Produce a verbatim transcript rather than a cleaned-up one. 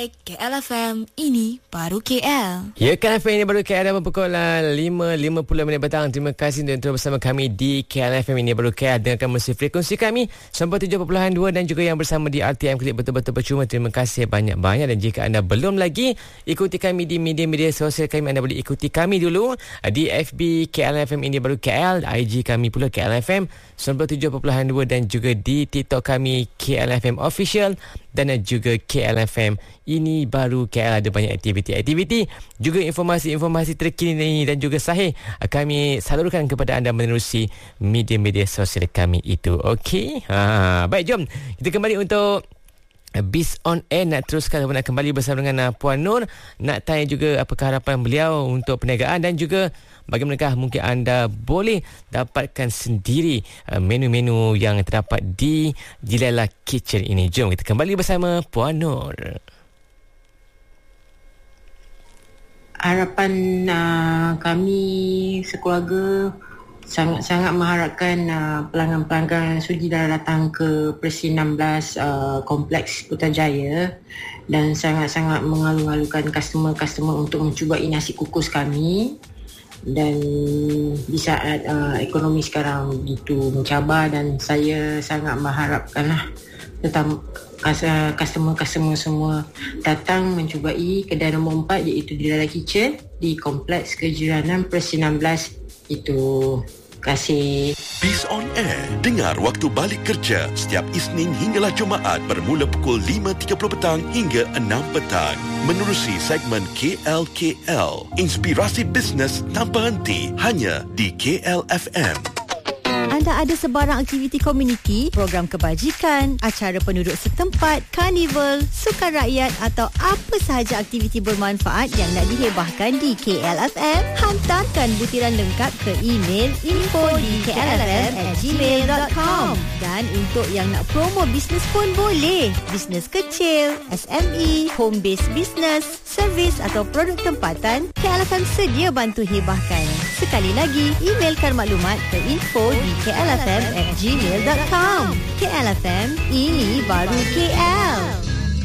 Hai, K L F M, ini baru K L. Ya, K L F M ini baru K L dalam pukul lima lima puluh minit petang. Terima kasih untuk terus bersama kami di K L F M ini baru K L. Dengarkan melalui frekuensi kami sembilan puluh tujuh perpuluhan dua dan juga yang bersama di R T M Klik betul-betul percuma. Terima kasih banyak-banyak. Dan jika anda belum lagi ikuti kami di media-media sosial kami, anda boleh ikuti kami dulu di F B K L F M ini baru K L, I G kami pula K L F M sembilan puluh tujuh perpuluhan dua dan juga di TikTok kami K L F M Official dan juga K L F M ini baru K L. Ada banyak aktiviti-aktiviti juga informasi-informasi terkini dan juga sahih kami salurkan kepada anda menerusi media-media sosial kami itu. Okey, ha, baik, jom kita kembali untuk Biz on Air. Nak teruskan nak kembali bersama dengan uh, Puan Nur. Nak tanya juga apakah harapan beliau untuk perniagaan dan juga bagaimanakah mungkin anda boleh dapatkan sendiri uh, menu-menu yang terdapat di Jilala Kitchen ini. Jom kita kembali bersama Puan Nur. Harapan uh, kami sekeluarga sangat-sangat mengharapkan uh, pelanggan-pelanggan sudi dah datang ke Presi enam belas uh, Kompleks Putrajaya dan sangat-sangat mengalu-alukan customer-customer untuk mencubai nasi kukus kami. Dan di saat uh, ekonomi sekarang begitu mencabar, dan saya sangat mengharapkanlah tentang uh, customer-customer semua datang mencubai kedai nombor empat iaitu Jilala Kitchen di Kompleks Kejirangan Presi enam belas itu. Terima kasih. Biz on Air. Dengar waktu balik kerja setiap Isnin hinggalah Jumaat bermula pukul lima tiga puluh petang hingga enam petang. Menerusi segmen K L K L. Inspirasi bisnes tanpa henti hanya di K L F M. Anda ada sebarang aktiviti komuniti, program kebajikan, acara penduduk setempat, karnival, sukan rakyat atau apa sahaja aktiviti bermanfaat yang nak dihebahkan di K L F M? Hantarkan butiran lengkap ke email info di k l f m at gmail dot com. Dan untuk yang nak promo bisnes pun boleh. Bisnes kecil, S M E, home based business, servis atau produk tempatan, K L F M sedia bantu hebahkan. Sekali lagi, emailkan maklumat ke info di k l f m at gmail dot com. K L F M, ini baru K L.